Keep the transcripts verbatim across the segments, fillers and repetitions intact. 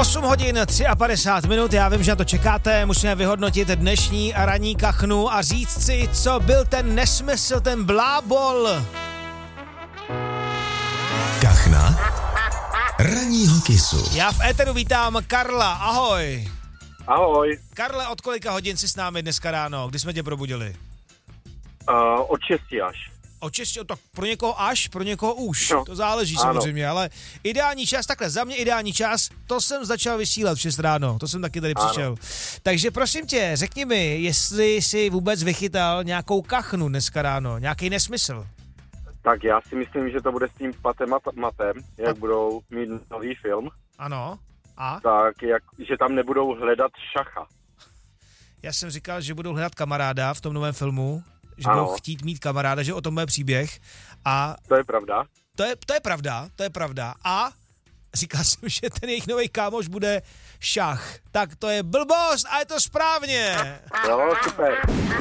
osm hodin padesát tři minut, já vím, že na to čekáte, musíme vyhodnotit dnešní ranní kachnu a říct si, co byl ten nesmysl, ten blábol. Kachna ranního kisu. Já v éteru vítám Karla, ahoj. Ahoj. Karle, od kolika hodin jsi s námi dneska ráno, kdy jsme tě probudili? Uh, od šesti až. Od šesti, tak pro někoho až, pro někoho už, no, to záleží ano. samozřejmě, ale ideální čas, takhle, za mě ideální čas, to jsem začal vysílat v šest ráno, to jsem taky tady ano. přišel. Takže prosím tě, řekni mi, jestli jsi vůbec vychytal nějakou kachnu dneska ráno, nějaký nesmysl. Tak já si myslím, že to bude s tím Patem a Matem, jak a... budou mít nový film. Ano. A? Tak, jak, že tam nebudou hledat šacha. Já jsem říkal, že budou hledat kamaráda v tom novém filmu, že ano. budou chtít mít kamaráda, že o tom bude příběh. A to je pravda. To je, to je pravda, to je pravda. A říkal jsem, že ten jejich nový kámoš bude šach. Tak to je blbost a je to správně. Jo, super.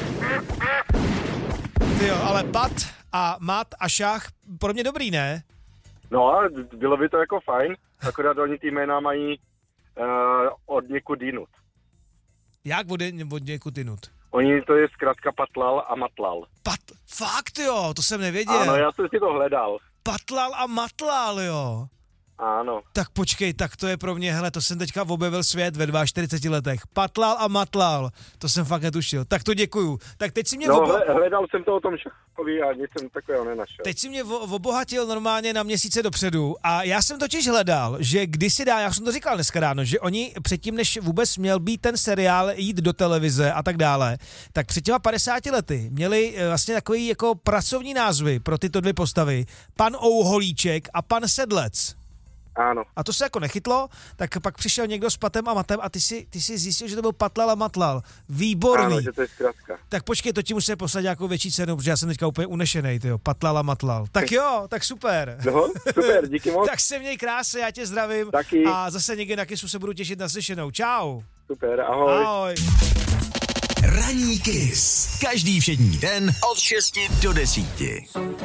Ty jo, ale Pat a Mat a šach, pro mě dobrý, ne? No a bylo by to jako fajn, akorát oni ty jména mají uh, od někud jinut. Jak od, od někud jinut? Oni to je zkrátka Patlal a Matlal. Pat, fakt jo, to jsem nevěděl. Ano, já jsem si to hledal. Patlal a Matlal, jo. Ano. Tak počkej, tak to je pro mě, hele, to jsem teďka objevil svět ve čtyřiceti dvou letech. Patlal a Matlal, to jsem fakt netušil. Tak to děkuju. Tak teď si mě... No, obo... hledal jsem to o tom šachovi a nic jsem takového nenašel. Teď si mě obohatil normálně na měsíce dopředu a já jsem totiž hledal, že kdysi dá, já jsem to říkal dneska ráno, že oni předtím, než vůbec měl být ten seriál jít do televize a tak dále, tak před těma padesáti lety měli vlastně takový jako pracovní názvy pro tyto dvě postavy. Pan Ouholíček a pan Sedlec. Ano. A to se jako nechytlo, tak pak přišel někdo s Patem a Matem a ty si, ty si zjistil, že to byl Patlal a Matlal. Výborný. Ano, že to je zkrátka. Tak počkej, to ti musí poslat nějakou větší cenu, protože já jsem teďka úplně unešenej, tyjo. Patlal a Matlal. Tak jo, tak super. No, super, díky moc. Tak se měj krásně, já tě zdravím. Taky. A zase někdy na Kisu se budu těšit na slyšenou. Čau. Super, ahoj. Ahoj. Ranní kis. Každý všední den od šesti do desíti.